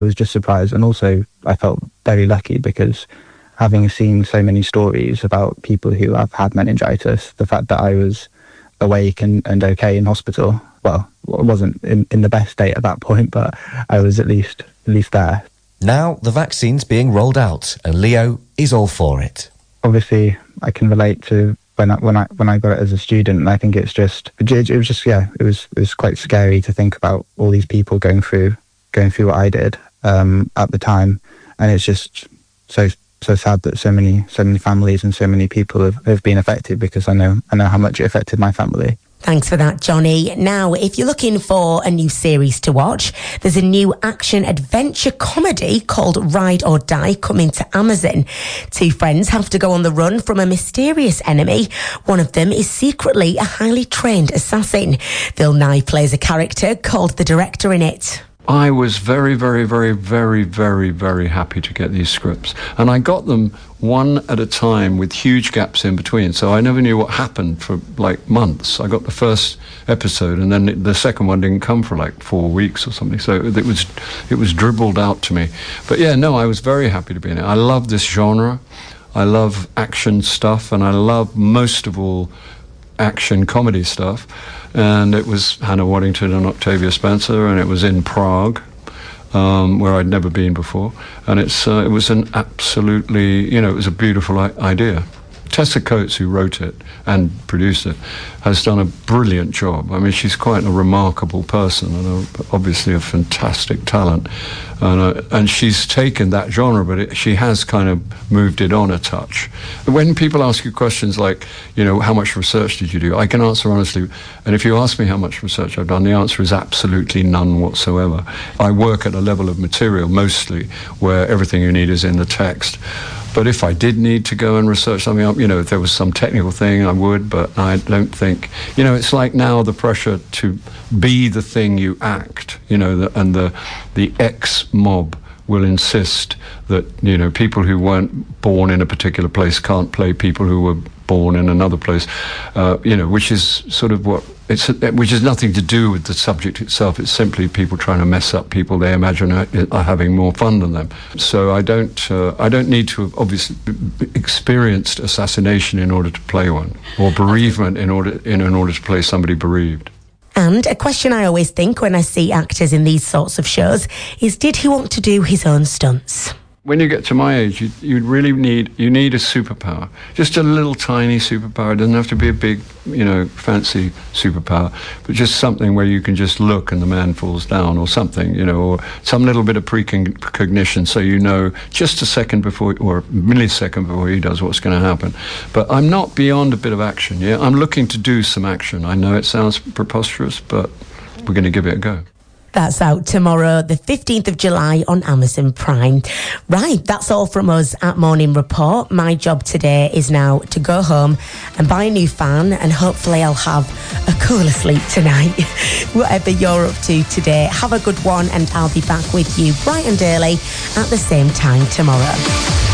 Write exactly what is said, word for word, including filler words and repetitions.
I was just surprised, and also I felt very lucky because having seen so many stories about people who have had meningitis, the fact that I was awake and, and okay in hospital, well, I wasn't in, in the best state at that point, but I was at least at least there. Now the vaccine's being rolled out and Leo is all for it. Obviously, I can relate to when I, when I when I got it as a student, and I think it's just it, it was just yeah, it was it was quite scary to think about all these people going through going through what I did um, at the time, and it's just so so sad that so many so many families and so many people have, have been affected, because I know I know how much it affected my family. Thanks for that, Johnny. Now, if you're looking for a new series to watch, there's a new action-adventure comedy called Ride or Die coming to Amazon. Two friends have to go on the run from a mysterious enemy. One of them is secretly a highly trained assassin. Bill Nye plays a character called the Director in it. I was very, very, very, very, very, very happy to get these scripts. And I got them one at a time with huge gaps in between. So I never knew what happened for like months. I got the first episode and then the second one didn't come for like four weeks or something. So it was, it was dribbled out to me. But yeah, no, I was very happy to be in it. I love this genre. I love action stuff, and I love most of all action comedy stuff. And it was Hannah Waddington and Octavia Spencer, and it was in Prague, um, where I'd never been before. And it's uh, it was an absolutely, you know, it was a beautiful I- idea. Tessa Coates, who wrote it and produced it, has done a brilliant job. I mean, she's quite a remarkable person and a, obviously a fantastic talent. And, uh, and she's taken that genre, but it, she has kind of moved it on a touch. When people ask you questions like, you know, how much research did you do? I can answer honestly. And if you ask me how much research I've done, the answer is absolutely none whatsoever. I work at a level of material mostly where everything you need is in the text. But if I did need to go and research something up, you know, if there was some technical thing, I would, but I don't think, you know, it's like now the pressure to be the thing you act, you know, the, and the the ex-mob will insist that, you know, people who weren't born in a particular place can't play people who were born in another place, uh, you know, which is sort of what, it's, which has nothing to do with the subject itself. It's simply people trying to mess up people they imagine are, are having more fun than them. So I don't, uh, I don't need to have obviously experienced assassination in order to play one, or bereavement in order in, in order to play somebody bereaved. And a question I always think when I see actors in these sorts of shows is, did he want to do his own stunts? When you get to my age, you, you really need, you need a superpower. Just a little tiny superpower. It doesn't have to be a big, you know, fancy superpower, but just something where you can just look and the man falls down, or something, you know, or some little bit of precognition so you know just a second before, or a millisecond before he does what's going to happen. But I'm not beyond a bit of action, yeah? I'm looking to do some action. I know it sounds preposterous, but we're going to give it a go. That's out tomorrow, the fifteenth of July on Amazon Prime. Right, that's all from us at Morning Report. My job today is now to go home and buy a new fan, and hopefully I'll have a cooler sleep tonight. Whatever you're up to today, have a good one, and I'll be back with you bright and early at the same time tomorrow.